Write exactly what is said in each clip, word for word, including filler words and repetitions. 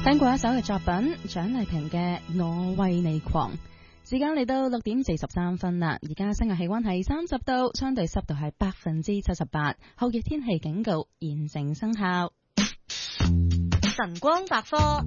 聽過一首嘅作品，蔣麗萍嘅《我為你狂》。時間嚟到六點四十三分啦，而家室外氣溫係三十度，相對濕度係百分之七十八，酷熱天氣警告現正生效。 晨光百科。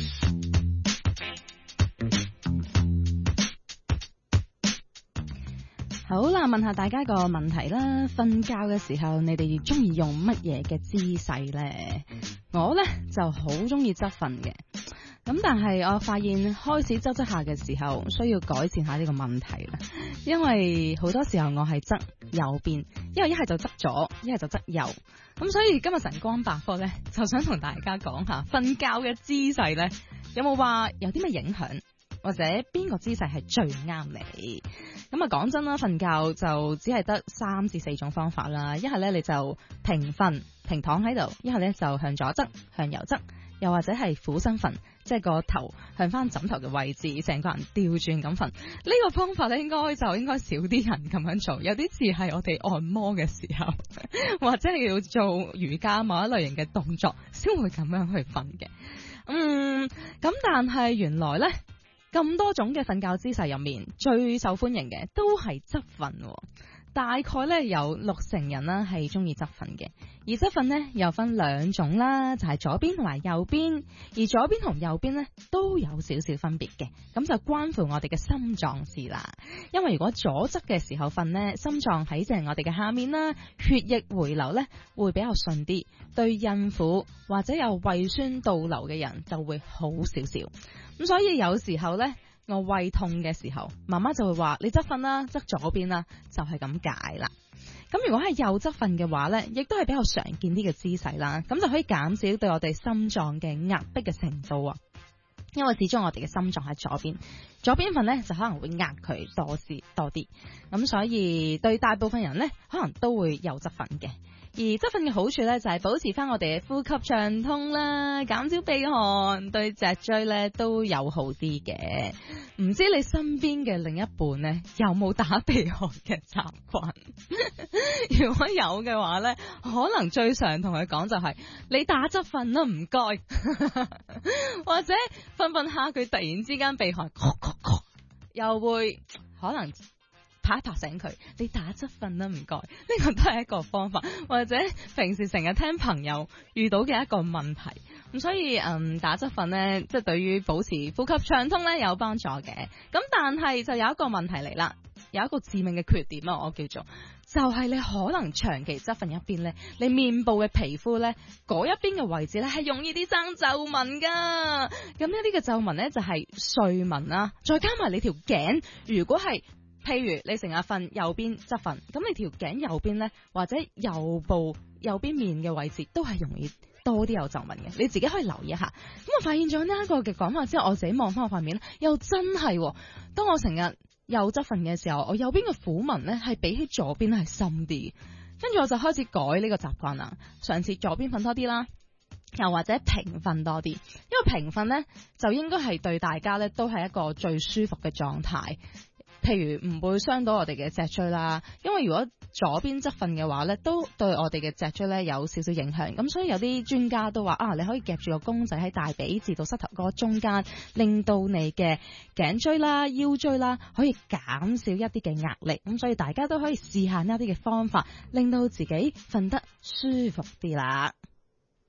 好啦，問下大家個問題啦，瞓覺嘅時候你哋中意用乜嘢嘅姿勢呢？我呢就好中意側瞓嘅，咁但係我發現開始側側下嘅時候，需要改善下呢個問題啦。因為好多時候我係側右邊，因為一係就側左，一係就側右，咁所以今日晨光百科呢，就想同大家講下瞓覺嘅姿勢呢，有冇話有啲咩影響？或者邊個姿勢係最啱你？咁啊講真啦，瞓覺就只係得三至四種方法啦。一係咧你就平瞓平躺喺度，一係咧就向左側向右側，又或者係俯身瞓，即係個頭向翻枕頭嘅位置，成個人調轉咁瞓。呢個方法咧應該就應該少啲人咁樣做，有啲似係我哋按摩嘅時候，或者係要做瑜伽某一類型嘅動作先會咁樣去瞓嘅。嗯，咁但係原來咧。咁多種嘅瞓覺姿勢入面，最受歡迎嘅都係側瞓，大概咧有六成人啦係中意側瞓嘅。而側瞓呢又分兩種啦，就係左邊同埋右邊，而左邊同右邊呢都有少少分別嘅，咁就關乎我哋嘅心臟事啦。因為如果左側嘅時候瞓呢，心臟喺正我哋嘅下面啦，血液回流呢會比較順啲，對孕婦或者有胃酸倒流嘅人就會好少少。咁所以有時候呢，我胃痛嘅時候，媽媽就會話你側瞓啦，側左邊啦，就係咁解啦。咁如果係右側瞓嘅話呢，亦都係比較常見啲嘅姿勢啦，咁就可以減少對我哋心臟嘅壓迫嘅程度啊。因為始終我哋嘅心臟喺左邊，左邊瞓呢就可能會壓佢多啲多啲，咁所以對大部分人呢，可能都會右側瞓嘅。而側瞓嘅好處咧，就係保持翻我哋嘅呼吸暢通啦，減少鼻鼾，對脊椎咧都有好啲嘅。唔知你身邊嘅另一半咧有冇打鼻鼾嘅習慣？如果有嘅話咧，可能最常同佢講就係、是、你打側瞓啦，唔該。或者瞓瞓下佢突然之間鼻鼾，又會可能。拍一拍醒佢，你打側瞓啦，唔該。呢個都係一個方法，或者平時成日聽朋友遇到嘅一個問題。咁所以嗯，打側瞓呢，即係對於保持呼吸暢通呢有幫助嘅。咁但係就有一個問題嚟啦，有一個致命嘅缺點啊，我叫做就係、是、你可能長期側瞓一邊呢，你面部嘅皮膚呢，嗰一邊嘅位置呢係容易啲生皺紋噶。咁呢啲嘅皺紋呢，就係睡紋啦，再加埋你條頸，如果係譬如你成日瞓右邊側瞓，咁你條頸右邊呢，或者右部右邊面嘅位置都係容易多啲有皺紋嘅，你自己可以留意一下。咁我發現咗呢一個嘅講法之後，我自己望翻我塊面咧，又真係、哦，當我成日右側瞓嘅時候，我右邊嘅虎紋呢係比起左邊係深啲，跟住我就開始改呢個習慣啦，上次左邊瞓多啲啦，又或者平瞓多啲，因為平瞓呢，就應該係對大家呢都係一個最舒服嘅狀態。譬如唔會傷到我哋嘅脊椎啦，因為如果左邊側瞓嘅話咧，都對我哋嘅脊椎咧有少少影響。咁所以有啲專家都話啊，你可以夾住個公仔喺大髀至到膝頭哥中間，令到你嘅頸椎啦、腰椎啦可以減少一啲嘅壓力。咁所以大家都可以試下呢一啲嘅方法，令到自己瞓得舒服啲啦。